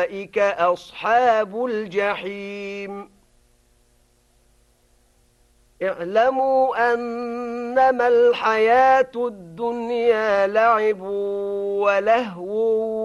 أولئك أصحاب الجحيم اعلموا أنما الحياة الدنيا لعب ولهو